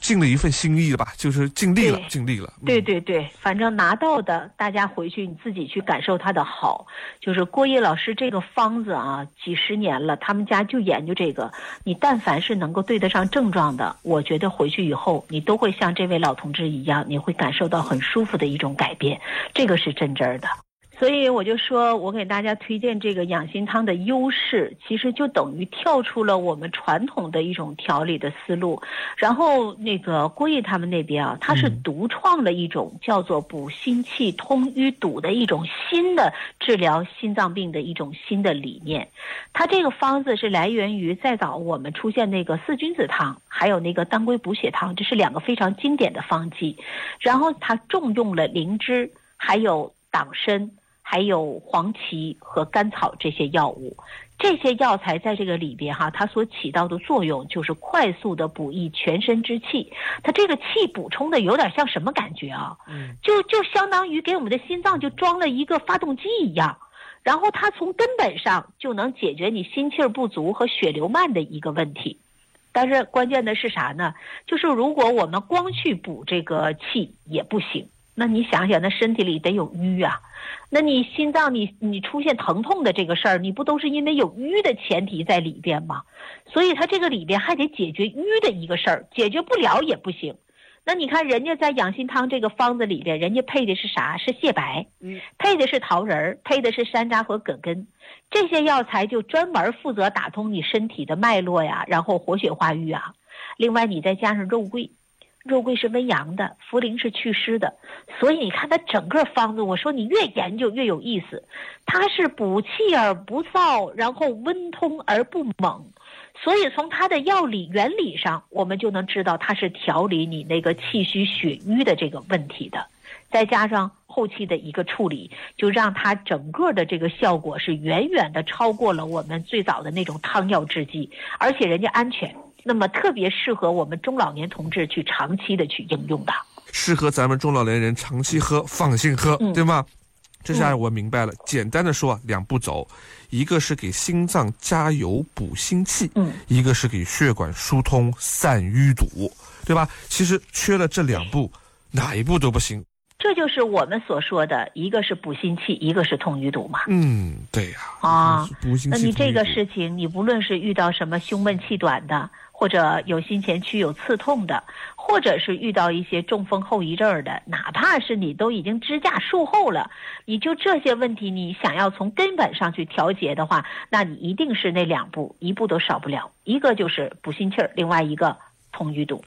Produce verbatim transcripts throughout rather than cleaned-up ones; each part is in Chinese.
尽了一份心意了吧，就是尽力了，尽力了。 嗯、对对对，反正拿到的，大家回去你自己去感受它的好。就是郭烨老师这个方子啊，几十年了，他们家就研究这个。你但凡是能够对得上症状的，我觉得回去以后你都会像这位老同志一样，你会感受到很舒服的一种改变，这个是真真的。所以我就说，我给大家推荐这个养心汤的优势，其实就等于跳出了我们传统的一种调理的思路。然后那个郭烨他们那边啊，他是独创了一种叫做补心气、通淤堵的一种新的治疗心脏病的一种新的理念。他这个方子是来源于再早我们出现那个四君子汤，还有那个当归补血汤，这是两个非常经典的方剂。然后他重用了灵芝，还有党参，还有黄芪和甘草这些药物，这些药材在这个里边哈，它所起到的作用就是快速的补益全身之气。它这个气补充的有点像什么感觉啊？嗯，就就相当于给我们的心脏就装了一个发动机一样，然后它从根本上就能解决你心气儿不足和血流慢的一个问题。但是关键的是啥呢？就是如果我们光去补这个气也不行。那你想想，那身体里得有瘀啊，那你心脏你你出现疼痛的这个事儿，你不都是因为有瘀的前提在里边吗？所以它这个里边还得解决瘀的一个事儿，解决不了也不行。那你看人家在养心汤这个方子里边，人家配的是啥？是蟹白，嗯，配的是桃仁，配的是山楂和葛根，这些药材就专门负责打通你身体的脉络呀，然后活血化瘀啊。另外你再加上肉桂。肉桂是温阳的，茯苓是祛湿的，所以你看它整个方子，我说你越研究越有意思，它是补气而不燥，然后温通而不猛，所以从它的药理原理上，我们就能知道它是调理你那个气虚血瘀的这个问题的，再加上后期的一个处理，就让它整个的这个效果是远远的超过了我们最早的那种汤药制剂，而且人家安全。那么特别适合我们中老年同志去长期的去应用的， 适合咱们中老年人长期喝，放心喝，嗯、对吗？这下我明白了。嗯、简单的说，两步走，一个是给心脏加油补心气，嗯，一个是给血管疏通散淤堵，对吧？其实缺了这两步，哪一步都不行。 这就是我们所说的，一个是补心气，一个是通淤堵嘛。 嗯，对呀、 啊。啊，那你这个事情，你不论是遇到什么胸闷气短的，或者有心前区有刺痛的，或者是遇到一些中风后遗症的，哪怕是你都已经支架术后了，你就这些问题，你想要从根本上去调节的话，那你一定是那两步，一步都少不了。一个就是补心气儿，另外一个通淤堵。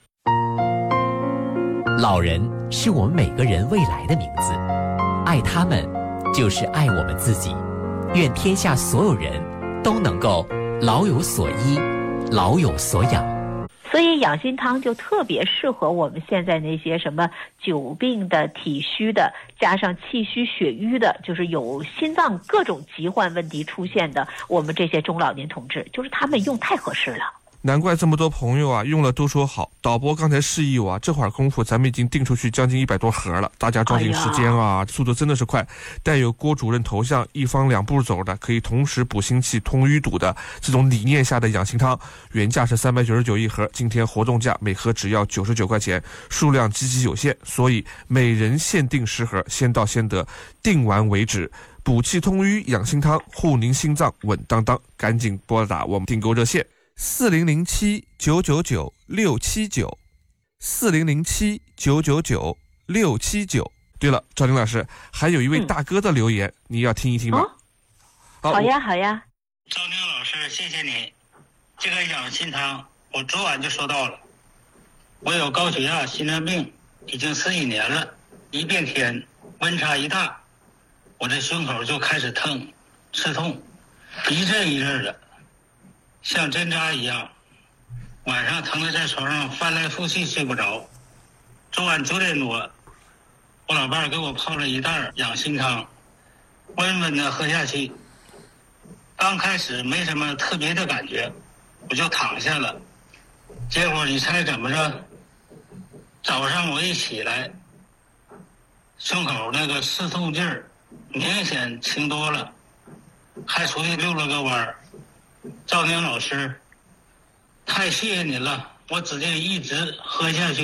老人是我们每个人未来的名字，爱他们就是爱我们自己。愿天下所有人都能够老有所依，老有所养。 所以养心汤就特别适合我们现在那些什么久病的、体虚的，加上气虚血瘀的，就是有心脏各种疾患问题出现的，我们这些中老年同志，就是他们用太合适了。 难怪这么多朋友啊用了都说好。导播刚才示意我啊，这会儿功夫咱们已经订出去将近一百多盒了，大家抓紧时间啊、哎、速度真的是快。带有郭主任头像，一方两步走的，可以同时补心气通淤堵的这种理念下的养心汤，原价是三百九十九一盒，今天活动价每盒只要九十九块钱，数量极其有限，所以每人限定十盒，先到先得，订完为止。补气通淤养心汤，护您心脏稳当当，赶紧拨打我们订购热线四零零七九九九六七九，四零零七九九九六七九。对了，赵玲老师，还有一位大哥的留言，嗯、你要听一听吗？ 哦、好, 好呀，好呀。 赵玲老师，谢谢你。这个养心汤，我昨晚就收到了。我有高血压、心脏病，已经十几年了。一变天，温差一大，我这胸口就开始疼、刺痛，一阵一阵的。像针扎一样，晚上疼得在床上翻来覆去睡不着。昨晚九点多，我老伴儿给我泡了一袋养心汤，温温的喝下去。刚开始没什么特别的感觉，我就躺下了。结果你猜怎么着？早上我一起来，胸口那个刺痛劲儿明显轻多了，还出去溜了个弯儿。赵宁老师，太谢谢您了，我指定一直喝下去。